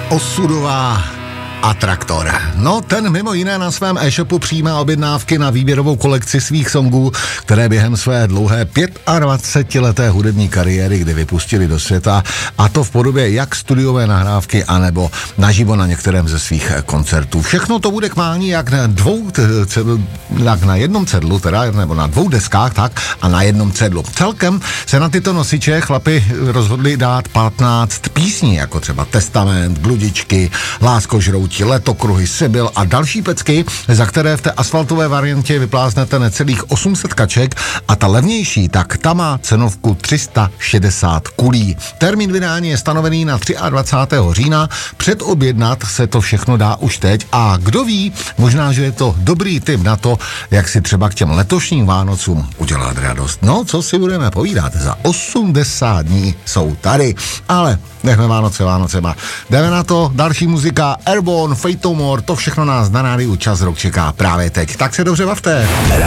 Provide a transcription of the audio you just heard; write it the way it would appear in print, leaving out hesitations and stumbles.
Osudová a Traktor. No, ten mimo jiné na svém e-shopu přijímá objednávky na výběrovou kolekci svých songů, které během své dlouhé 25leté hudební kariéry, kdy vypustili do světa, a to v podobě jak studiové nahrávky, anebo naživo na některém ze svých koncertů. Všechno to bude k mání jak na jednom cedlu, teda, nebo na 2 deskách, tak, a na jednom cedlu. Celkem se na tyto nosiče chlapi rozhodli dát 15 písní, jako třeba Testament, Bludičky, Láskožrouti, Letokruhy, Sibyl a další pecky, za které v té asfaltové variantě vypláznete necelých 800 kaček, a ta levnější, tak ta má cenovku 360 kulí. Termín vydání je stanovený na 23. října, předobjednat se to všechno dá už teď a kdo ví, možná, že je to dobrý tip na to, jak si třeba k těm letošním Vánocům udělat radost. No, co si budeme povídat, za 80 dní jsou tady, ale nechme Vánoce Vánocema. Jdeme na to, další muzika, Airborne, Fate No More, to všechno nás na rádiu Čas Rock čeká právě teď. Tak se dobře bavte.